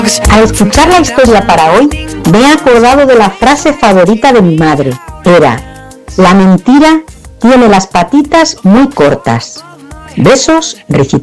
Al escuchar la historia para hoy, me he acordado de la frase favorita de mi madre. Era: la mentira tiene las patitas muy cortas. Besos, Ricita.